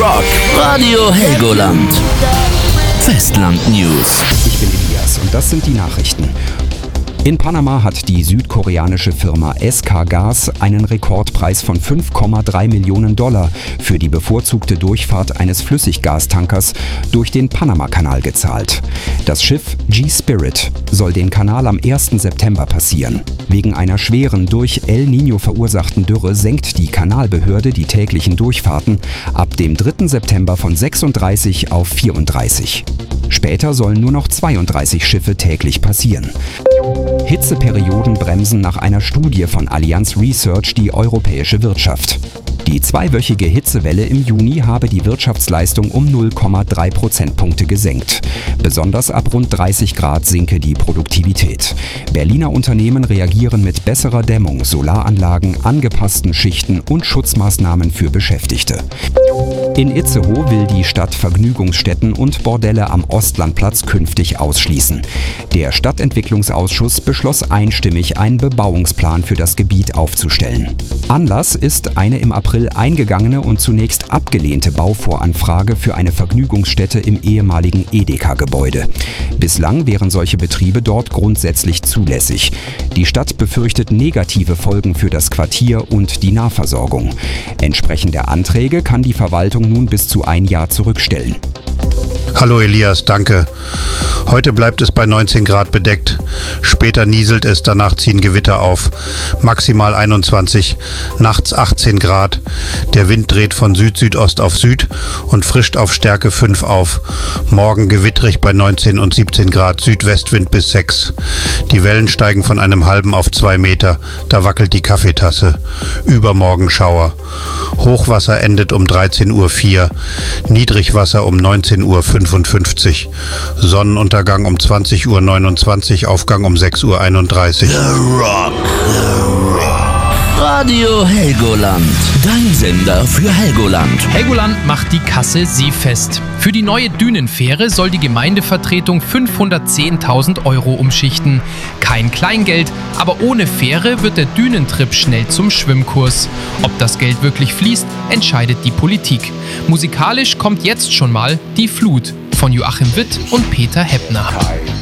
Rock Radio Helgoland. Festland News. Ich bin Elias und das sind die Nachrichten. In Panama hat die südkoreanische Firma SK Gas einen Rekordpreis von $5,3 Millionen für die bevorzugte Durchfahrt eines Flüssiggastankers durch den Panamakanal gezahlt. Das Schiff G-Spirit soll den Kanal am 1. September passieren. Wegen einer schweren, durch El Niño verursachten Dürre senkt die Kanalbehörde die täglichen Durchfahrten ab dem 3. September von 36 auf 34. Später sollen nur noch 32 Schiffe täglich passieren. Hitzeperioden bremsen nach einer Studie von Allianz Research die europäische Wirtschaft. Die zweiwöchige Hitzewelle im Juni habe die Wirtschaftsleistung um 0,3 Prozentpunkte gesenkt. Besonders ab rund 30 Grad sinke die Produktivität. Berliner Unternehmen reagieren mit besserer Dämmung, Solaranlagen, angepassten Schichten und Schutzmaßnahmen für Beschäftigte. In Itzehoe will die Stadt Vergnügungsstätten und Bordelle am Ostlandplatz künftig ausschließen. Der Stadtentwicklungsausschuss beschloss einstimmig, einen Bebauungsplan für das Gebiet aufzustellen. Anlass ist eine im April eingegangene und zunächst abgelehnte Bauvoranfrage für eine Vergnügungsstätte im ehemaligen Edeka-Gebäude. Bislang wären solche Betriebe dort grundsätzlich zulässig. Die Stadt befürchtet negative Folgen für das Quartier und die Nahversorgung. Entsprechend der Anträge kann die Verwaltung nun bis zu ein Jahr zurückstellen. Hallo Elias, danke. Heute bleibt es bei 19 Grad bedeckt. Später nieselt es, danach ziehen Gewitter auf. Maximal 21, nachts 18 Grad. Der Wind dreht von Süd-Südost auf Süd und frischt auf Stärke 5 auf. Morgen gewittrig bei 19 und 17 Grad, Südwestwind bis 6. Die Wellen steigen von einem halben auf 2 Meter. Da wackelt die Kaffeetasse. Übermorgen Schauer. Hochwasser endet um 13:04 Uhr. Niedrigwasser um 19:55 Uhr. Sonnenuntergang um 20:29 Uhr, Aufgang um 6:31 Uhr. The Rock. Radio Helgoland. Dein Sender für Helgoland. Helgoland macht die Kasse seefest. Für die neue Dünenfähre soll die Gemeindevertretung 510.000 Euro umschichten. Kein Kleingeld, aber ohne Fähre wird der Dünentrip schnell zum Schwimmkurs. Ob das Geld wirklich fließt, entscheidet die Politik. Musikalisch kommt jetzt schon mal Die Flut von Joachim Witt und Peter Heppner.